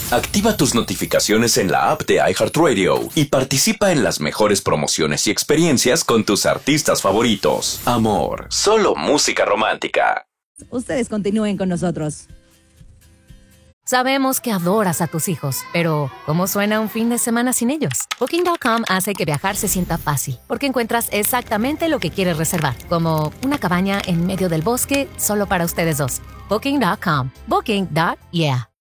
Activa tus notificaciones en la app de iHeartRadio y participa en las mejores promociones y experiencias con tus artistas favoritos. Amor, solo música romántica. Ustedes continúen con nosotros. Sabemos que adoras a tus hijos, pero ¿cómo suena un fin de semana sin ellos? Booking.com hace que viajar se sienta fácil, porque encuentras exactamente lo que quieres reservar, como una cabaña en medio del bosque solo para ustedes dos. Booking.com. Booking.yeah.